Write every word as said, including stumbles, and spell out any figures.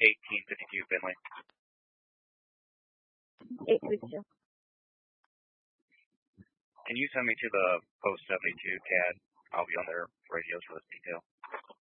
eighteen fifty-two Finley. eight fifty-two. Can you send me to the post seventy-two C A D? I'll be on their radios for this detail.